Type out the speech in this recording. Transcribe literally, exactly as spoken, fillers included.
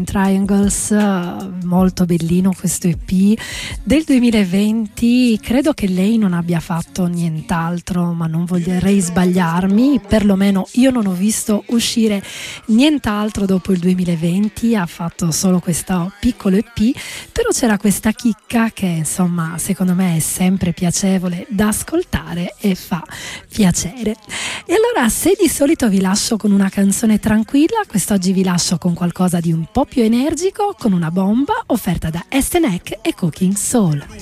Triangles, molto bellino questo E P del duemilaventi. Credo che lei non abbia fatto nient'altro, ma non vorrei sbagliarmi, perlomeno io non ho visto uscire nient'altro dopo il duemilaventi, ha fatto solo questo piccolo E P, però c'era questa chicca che insomma secondo me è sempre piacevole da ascoltare e fa piacere. E allora, se di solito vi lascio con una canzone tranquilla, quest'oggi vi lascio con qualcosa di un po' più energico, con una bomba offerta da Estenek e Cooking Soul.